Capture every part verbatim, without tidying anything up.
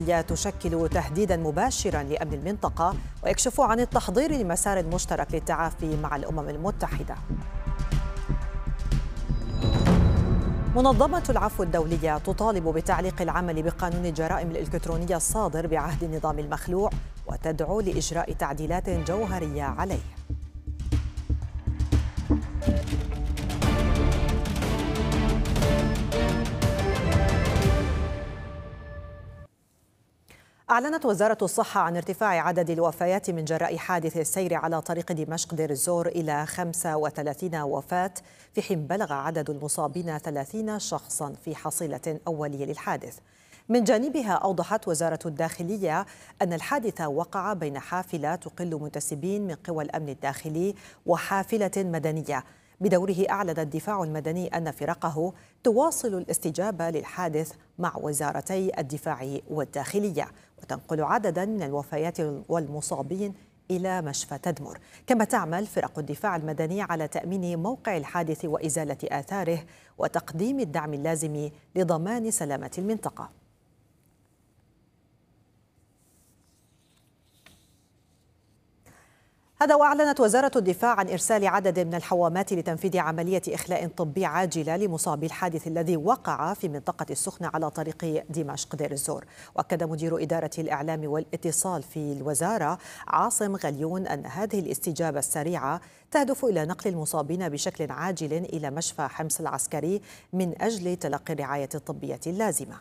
تشكل تهديداً مباشراً لأمن المنطقة ويكشف عن التحضير لمسار مشترك للتعافي مع الأمم المتحدة. منظمة العفو الدولية تطالب بتعليق العمل بقانون الجرائم الإلكترونية الصادر بعهد النظام المخلوع وتدعو لإجراء تعديلات جوهرية عليه. أعلنت وزارة الصحة عن ارتفاع عدد الوفيات من جراء حادث السير على طريق دمشق دير الزور إلى خمسة وثلاثين وفاة، في حين بلغ عدد المصابين ثلاثين شخصاً في حصيلة أولية للحادث. من جانبها أوضحت وزارة الداخلية أن الحادث وقع بين حافلة تقل منتسبين من قوى الأمن الداخلي وحافلة مدنية. بدوره أعلن الدفاع المدني أن فرقه تواصل الاستجابة للحادث مع وزارتي الدفاع والداخلية، وتنقل عددا من الوفيات والمصابين إلى مشفى تدمر. كما تعمل فرق الدفاع المدني على تأمين موقع الحادث وإزالة آثاره وتقديم الدعم اللازم لضمان سلامة المنطقة. هذا وأعلنت وزارة الدفاع عن إرسال عدد من الحوامات لتنفيذ عملية إخلاء طبي عاجلة لمصابي الحادث الذي وقع في منطقة السخنة على طريق دمشق دير الزور. وأكد مدير إدارة الإعلام والاتصال في الوزارة عاصم غليون أن هذه الاستجابة السريعة تهدف إلى نقل المصابين بشكل عاجل إلى مشفى حمص العسكري من أجل تلقي الرعاية الطبية اللازمة.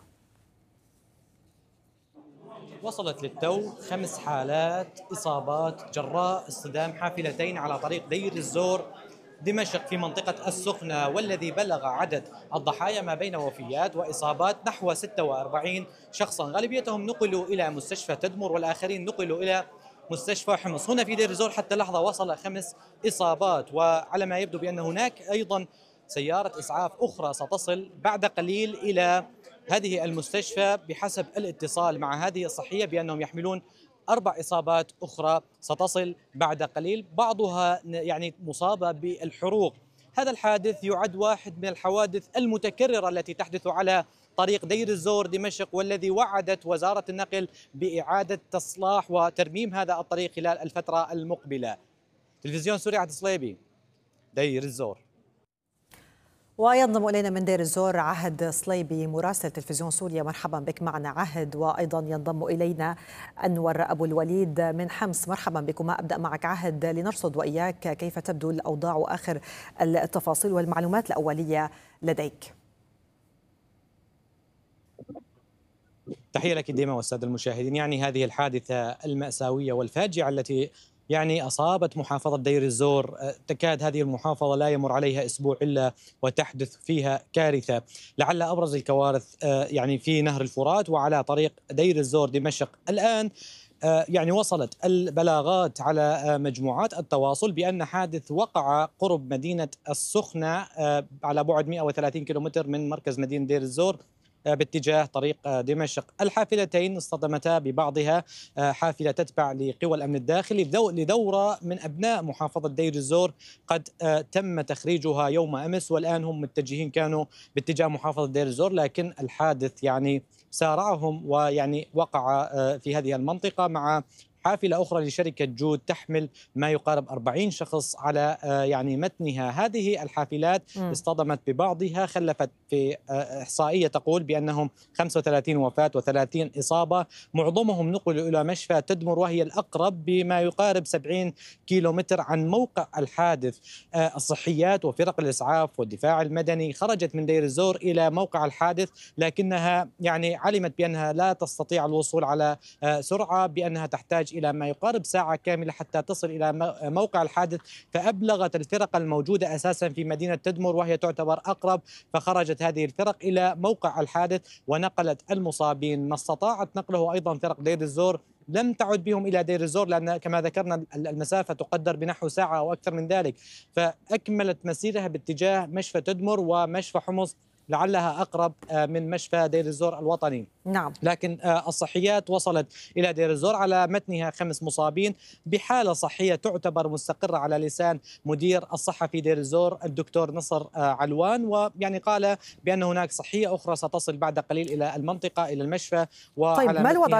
وصلت للتو خمس حالات إصابات جراء اصطدام حافلتين على طريق دير الزور دمشق في منطقة السخنة، والذي بلغ عدد الضحايا ما بين وفيات وإصابات نحو ستة وأربعين شخصا، غالبيتهم نقلوا إلى مستشفى تدمر والآخرين نقلوا إلى مستشفى حمص. هنا في دير الزور حتى اللحظة وصل خمس إصابات، وعلى ما يبدو بأن هناك أيضا سيارة إسعاف أخرى ستصل بعد قليل إلى هذه المستشفى بحسب الاتصال مع هذه الصحية بأنهم يحملون أربع إصابات أخرى ستصل بعد قليل، بعضها يعني مصابة بالحروق. هذا الحادث يعد واحد من الحوادث المتكررة التي تحدث على طريق دير الزور دمشق، والذي وعدت وزارة النقل بإعادة تصلاح وترميم هذا الطريق خلال الفترة المقبلة. تلفزيون سوري عهد صليبي، دير الزور. وينضم إلينا من دير الزور عهد صليبي مراسل تلفزيون سوريا. مرحبا بك معنا عهد. وأيضا ينضم إلينا أنور أبو الوليد من حمص. مرحبا بكما. أبدأ معك عهد لنرصد وإياك كيف تبدو الأوضاع وآخر التفاصيل والمعلومات الأولية لديك. تحية لك ديما والسادة المشاهدين. يعني هذه الحادثة المأساوية والفاجعة التي يعني أصابت محافظة دير الزور، تكاد هذه المحافظة لا يمر عليها أسبوع إلا وتحدث فيها كارثة. لعل أبرز الكوارث يعني في نهر الفرات وعلى طريق دير الزور دمشق. الآن يعني وصلت البلاغات على مجموعات التواصل بأن حادث وقع قرب مدينة السخنة على بعد مئة وثلاثين كيلومتر من مركز مدينة دير الزور باتجاه طريق دمشق. الحافلتين اصطدمتا ببعضها، حافلة تتبع لقوى الأمن الداخلي لدورة من أبناء محافظة دير الزور قد تم تخريجها يوم أمس، والآن هم متجهين كانوا باتجاه محافظة دير الزور، لكن الحادث يعني سارعهم ويعني وقع في هذه المنطقة مع حافلة أخرى لشركة جود تحمل ما يقارب أربعين شخص على يعني متنها. هذه الحافلات اصطدمت ببعضها، خلفت في إحصائية تقول بأنهم خمسة وثلاثين وفاة وثلاثين إصابة، معظمهم نقلوا إلى مشفى تدمر وهي الأقرب بما يقارب سبعين كيلومتر عن موقع الحادث. الصحيات وفرق الإسعاف والدفاع المدني خرجت من دير الزور إلى موقع الحادث، لكنها يعني علمت بأنها لا تستطيع الوصول على سرعة، بأنها تحتاج إلى ما يقارب ساعة كاملة حتى تصل إلى موقع الحادث، فأبلغت الفرق الموجودة أساسا في مدينة تدمر وهي تعتبر أقرب، فخرجت هذه الفرق إلى موقع الحادث ونقلت المصابين. ما استطاعت نقله أيضا فرق دير الزور لم تعد بهم إلى دير الزور، لأن كما ذكرنا المسافة تقدر بنحو ساعة أو أكثر من ذلك، فأكملت مسيرها باتجاه مشفى تدمر ومشفى حمص لعلها أقرب من مشفى دير الزور الوطني. نعم. لكن الصحيات وصلت إلى دير الزور على متنها خمس مصابين بحالة صحية تعتبر مستقرة، على لسان مدير الصحة في دير الزور الدكتور نصر علوان، ويعني قال بأن هناك صحية أخرى ستصل بعد قليل إلى المنطقة إلى المشفى. طيب، ما الوضع